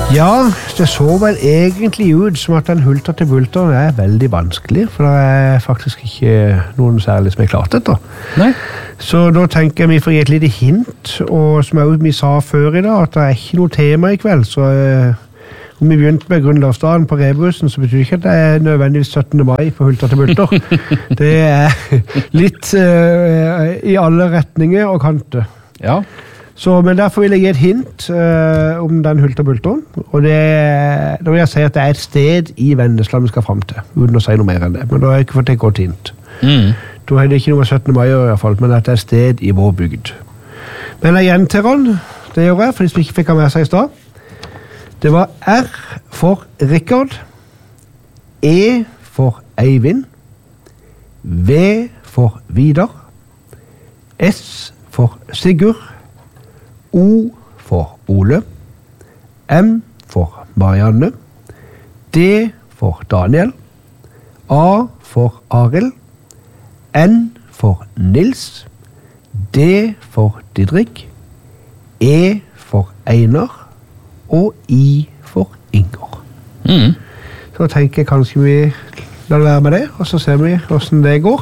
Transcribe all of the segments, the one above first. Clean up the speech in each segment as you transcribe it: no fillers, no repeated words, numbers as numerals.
Ja, det så vel egentlig ut som at den hulter til bulter er veldig vanskelig, for det er faktisk ikke noen særlig som er klart etter. Nei. Så da tenker jeg vi får gi et lite hint, og som vi sa før i dag, at det er ikke noe tema i kveld, så om vi begynte med grunnlovsdagen på Rebusen, så betyr ikke at det er nødvendigvis 17. mai på hulter til bulter. Det er litt i alle retninger og kanter. Ja. Men derfor vil jeg gi et hint om den hulterbulteren, og da vil jeg si at det er et sted i Vennesla vi skal frem til, uten å si noe mer enn det, men da har jeg ikke fått et godt hint. Da er det ikke noe med 17. mai i hvert fall, men at det er et sted i vår bygd. Men jeg gjentar den, det gjør jeg, for de som ikke fikk ha med seg i stad. Det var R for Rikard, E for Eivind, V for Vidar, S for Sigurd, O for Ole, M for Marianne, D for Daniel, A for Arild, N for Nils, D for Didrik, E for Einar, og I for Inger. Så tenker jeg kanskje vi lar være med det, og så ser vi hvordan det går.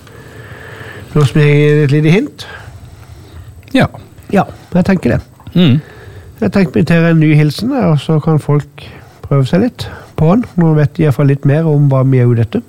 Nå som jeg gir et lite hint. Ja. Ja, jeg tenker det. Jeg tenker vi tar en ny hilsen, og så kan folk prøve seg litt på den. Nå vet de i hvert fall litt mer om hva vi er ute etter.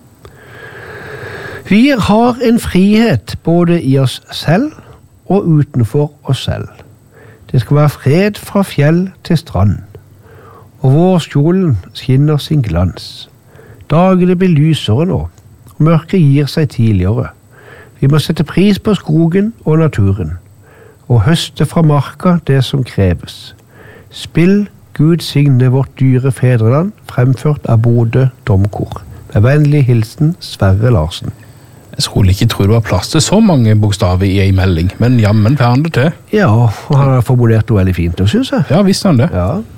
Vi har en frihet både i oss selv og utenfor oss selv. Det skal være fred fra fjell til strand, og vårskjolen skinner sin glans. Dagene blir lysere nå, og mørket gir seg tidligere. Vi må sette pris på skogen og naturen, og høste fra marka det som kreves. Spill Gud signe vårt dyre fedreland, fremført av Bodø Domkor. Med vennlig hilsen Sverre Larsen. Jeg skulle ikke tro det var plass til så mange bokstaver i en melding, men jammen får han det til. Ja, og han har formulert det veldig fint, synes jeg. Ja, visste han det. Ja.